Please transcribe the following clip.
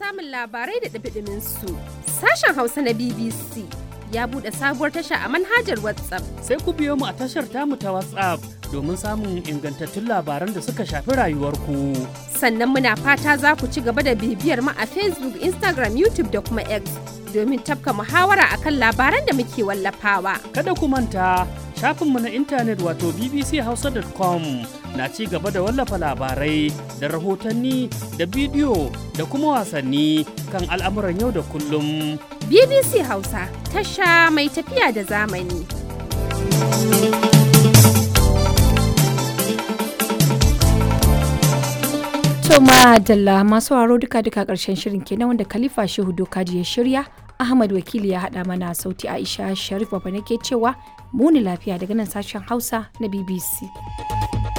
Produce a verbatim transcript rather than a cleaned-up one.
samun labarai da ɗumi su. Sashen Hausa na B B C ya buɗe sabuwar tasha a manhajar WhatsApp. Sai ku biyo mu a tashar tamu ta WhatsApp domin samun ingantattun labaran da suka shafi rayuwarku. Sannan muna fata za ku ci gaba da bibiyar mu a Facebook, Instagram, YouTube da kuma X domin tafka muhawara akan labaran da muke wallafawa. Kada ku manta shafinmu na intanet wato b b c hausa dot com na ci gaba da wallafa labarai da rahotanni da bidiyo da kuma wasanni kan al'amuran yau da kullum. B B C Hausa tasha mai tafiya da zamani. To madalla masu haro duka duka karshen shirin kenan wanda Khalifa Shehu Dokaji ya shirya. Ahmad Wakili ya haɗa mana sauti. Aisha Sharif Baba nake cewa muni lafiya daga nan sashen Hausa na B B C.